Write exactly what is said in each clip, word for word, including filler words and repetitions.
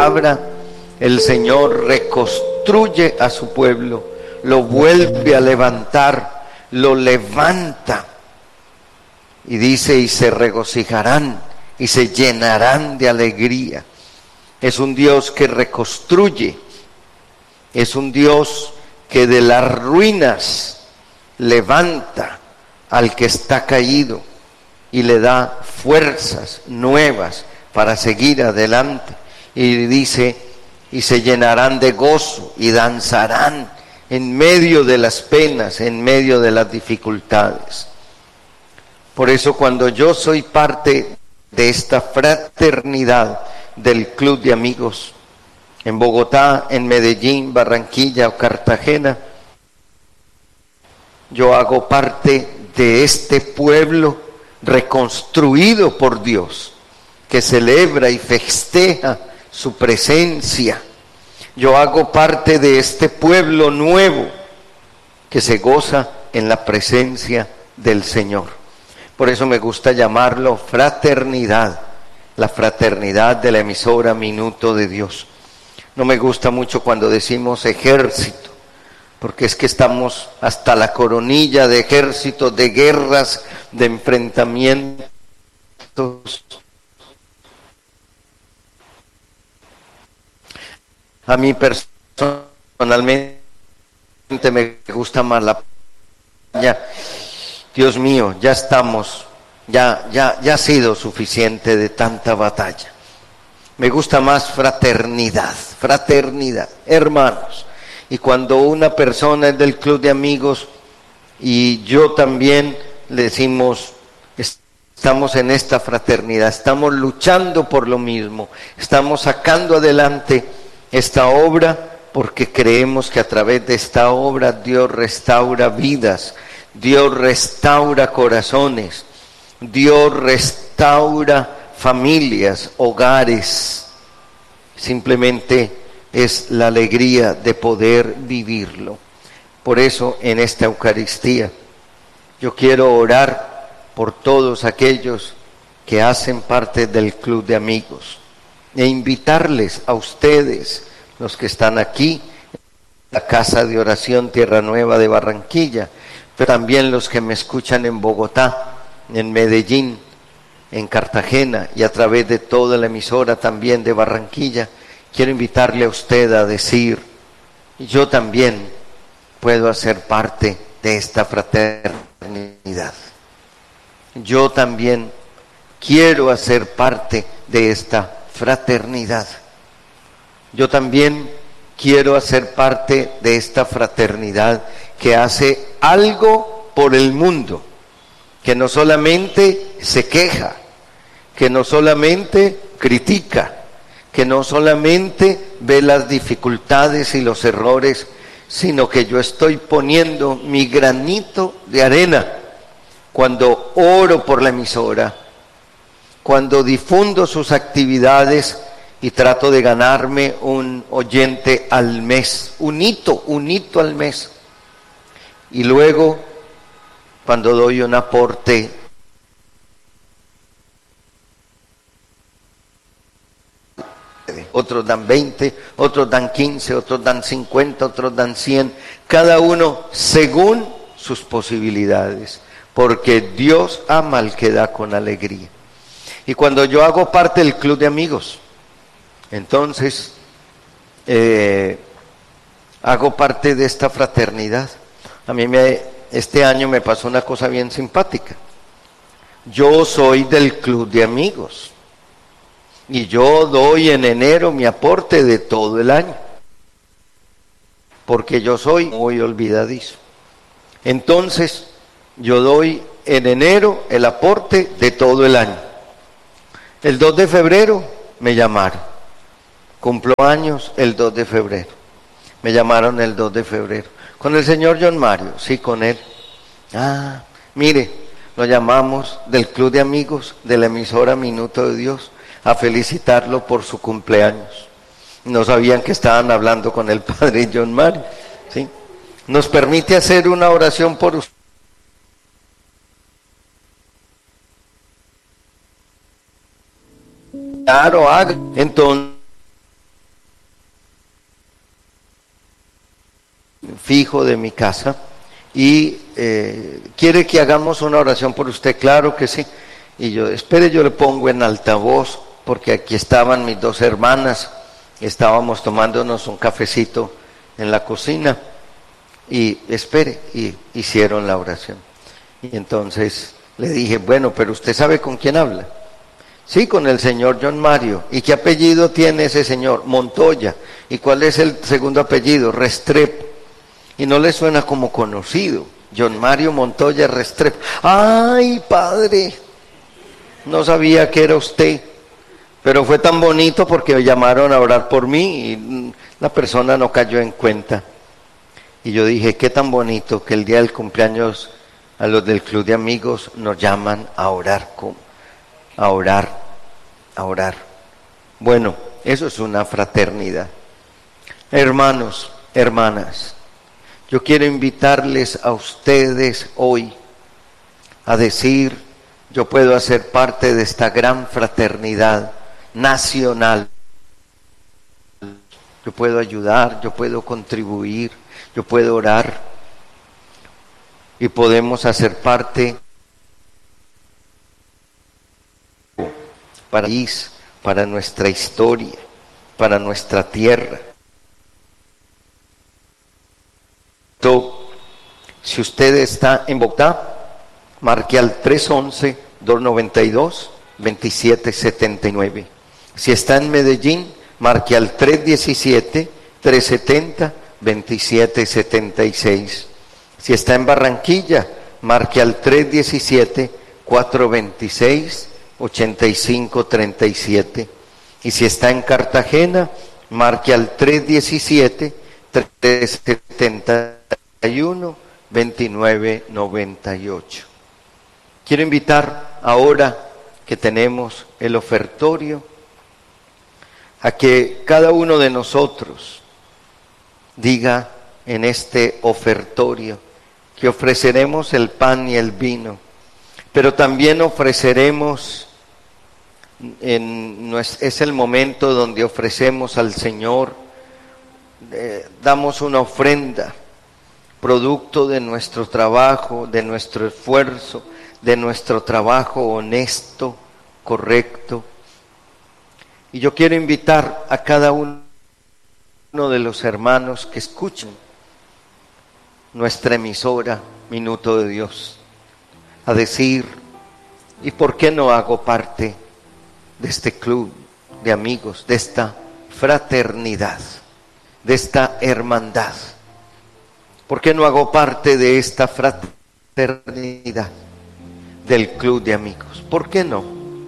palabra, el Señor reconstruye a su pueblo, lo vuelve a levantar, lo levanta. Y dice, y se regocijarán y se llenarán de alegría. Es un Dios que reconstruye, es un Dios que de las ruinas levanta al que está caído y le da fuerzas nuevas para seguir adelante. Y dice, y se llenarán de gozo y danzarán en medio de las penas, en medio de las dificultades. Por eso cuando yo soy parte de esta fraternidad del Club de Amigos, en Bogotá, en Medellín, Barranquilla o Cartagena, yo hago parte de este pueblo reconstruido por Dios, que celebra y festeja su presencia. Yo hago parte de este pueblo nuevo que se goza en la presencia del Señor. Por eso me gusta llamarlo fraternidad, la fraternidad de la emisora Minuto de Dios. No me gusta mucho cuando decimos ejército, porque es que estamos hasta la coronilla de ejércitos, de guerras, de enfrentamientos. A mí personalmente me gusta más la ya, Dios mío, ya estamos, ya, ya, ya ha sido suficiente de tanta batalla. Me gusta más fraternidad, fraternidad, hermanos. Y cuando una persona es del club de amigos y yo también, le decimos, estamos en esta fraternidad, estamos luchando por lo mismo, estamos sacando adelante esta obra porque creemos que a través de esta obra Dios restaura vidas, Dios restaura corazones, Dios restaura familias, hogares. Simplemente es la alegría de poder vivirlo. Por eso en esta Eucaristía yo quiero orar por todos aquellos que hacen parte del club de amigos e invitarles a ustedes, los que están aquí, la Casa de Oración Tierra Nueva de Barranquilla, pero también los que me escuchan en Bogotá, en Medellín, en Cartagena y a través de toda la emisora también de Barranquilla. Quiero invitarle a usted a decir, yo también puedo hacer parte de esta fraternidad. Yo también quiero hacer parte de esta fraternidad. Yo también quiero hacer parte de esta fraternidad que hace algo por el mundo, que no solamente se queja, que no solamente critica, que no solamente ve las dificultades y los errores, sino que yo estoy poniendo mi granito de arena cuando oro por la emisora, cuando difundo sus actividades y trato de ganarme un oyente al mes, un hito, un hito al mes. Y luego, cuando doy un aporte otros dan veinte, otros dan quince, otros dan cincuenta, otros dan cien, cada uno según sus posibilidades, porque Dios ama al que da con alegría. Y cuando yo hago parte del club de amigos, entonces eh, hago parte de esta fraternidad. A mí me, este año me pasó una cosa bien simpática. Yo soy del club de amigos y yo doy en enero mi aporte de todo el año, porque yo soy muy olvidadizo. Entonces yo doy en enero el aporte de todo el año. El dos de febrero me llamaron, cumplo años el dos de febrero, me llamaron el dos de febrero. ¿Con el señor John Mario? Sí, con él. Ah, mire, lo llamamos del club de amigos de la emisora Minuto de Dios a felicitarlo por su cumpleaños. No sabían que estaban hablando con el padre John Mario, ¿sí? ¿Nos permite hacer una oración por usted? Claro, haga. Entonces, fijo de mi casa y eh, quiere que hagamos una oración por usted. Claro que sí. Y yo, espere, yo le pongo en altavoz, porque aquí estaban mis dos hermanas, estábamos tomándonos un cafecito en la cocina, y espere, y hicieron la oración. Y entonces le dije, bueno, pero usted sabe con quién habla. Sí, con el señor John Mario. ¿Y qué apellido tiene ese señor? Montoya. ¿Y cuál es el segundo apellido? Restrepo. Y no le suena como conocido. John Mario Montoya Restrepo. ¡Ay, padre! No sabía que era usted. Pero fue tan bonito porque me llamaron a orar por mí y la persona no cayó en cuenta. Y yo dije, qué tan bonito que el día del cumpleaños a los del club de amigos nos llaman a orar, a orar, a orar. Bueno, eso es una fraternidad. Hermanos, hermanas, yo quiero invitarles a ustedes hoy a decir, yo puedo hacer parte de esta gran fraternidad nacional. Yo puedo ayudar, yo puedo contribuir, yo puedo orar y podemos hacer parte para el país, para nuestra historia, para nuestra tierra. Entonces, si usted está en Bogotá, marque al tres once, dos noventa y dos, veintisiete setenta y nueve. Si está en Medellín, marque al tres diecisiete, tres setenta, veintisiete setenta y seis. Si está en Barranquilla, marque al tres diecisiete, cuatro veintiséis, ochenta y cinco treinta y siete. Y si está en Cartagena, marque al tres diecisiete, tres setenta y uno, veintinueve noventa y ocho. Quiero invitar ahora que tenemos el ofertorio a que cada uno de nosotros diga en este ofertorio que ofreceremos el pan y el vino, pero también ofreceremos, en, es el momento donde ofrecemos al Señor, eh, damos una ofrenda, producto de nuestro trabajo, de nuestro esfuerzo, de nuestro trabajo honesto, correcto. Y yo quiero invitar a cada uno de los hermanos que escuchen nuestra emisora Minuto de Dios a decir, ¿y por qué no hago parte de este club de amigos, de esta fraternidad, de esta hermandad? ¿Por qué no hago parte de esta fraternidad del club de amigos? ¿Por qué no?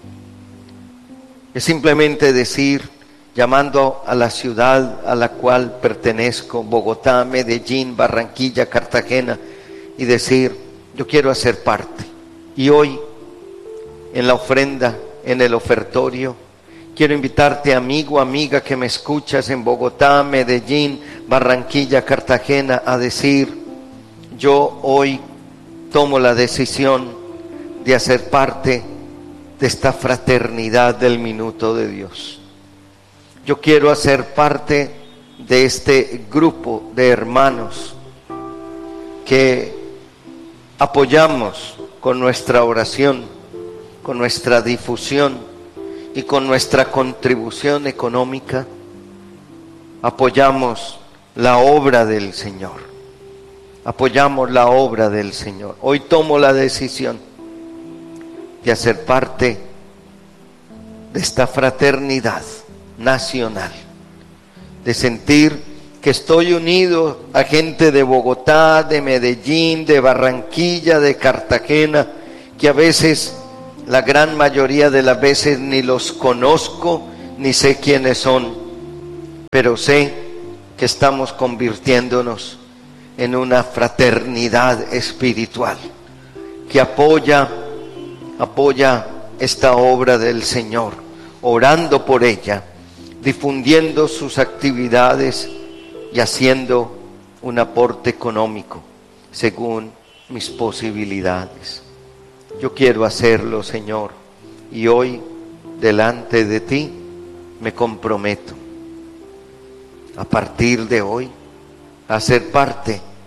Es simplemente decir, llamando a la ciudad a la cual pertenezco, Bogotá, Medellín, Barranquilla, Cartagena, y decir, yo quiero hacer parte. Y hoy, en la ofrenda, en el ofertorio, quiero invitarte, amigo, amiga que me escuchas en Bogotá, Medellín, Barranquilla, Cartagena, a decir, yo hoy tomo la decisión de hacer parte de esta fraternidad del Minuto de Dios. Yo quiero hacer parte de este grupo de hermanos que apoyamos con nuestra oración, con nuestra difusión y con nuestra contribución económica, apoyamos la obra del Señor, apoyamos la obra del Señor. Hoy tomo la decisión de hacer parte de esta fraternidad nacional, de sentir que estoy unido a gente de Bogotá, de Medellín, de Barranquilla, de Cartagena, que a veces, la gran mayoría de las veces, ni los conozco, ni sé quiénes son, pero sé que estamos convirtiéndonos en una fraternidad espiritual que apoya, apoya esta obra del Señor, orando por ella, difundiendo sus actividades y haciendo un aporte económico según mis posibilidades. Yo quiero hacerlo, Señor, y hoy delante de ti me comprometo a partir de hoy a ser parte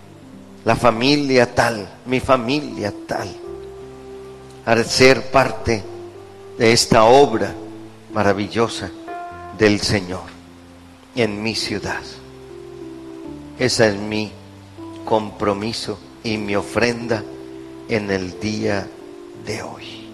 la familia tal, mi familia tal, a ser parte de esta obra maravillosa del Señor en mi ciudad. Ese es mi compromiso y mi ofrenda en el día de hoy.